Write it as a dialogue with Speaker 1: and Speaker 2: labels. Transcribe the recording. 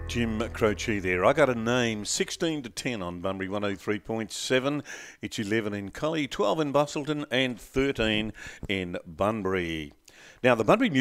Speaker 1: Jim Croce there. I got a name, 16 to 10 on Bunbury 103.7. It's 11 in Cully, 12 in Bustleton and 13 in Bunbury. Now, the Bunbury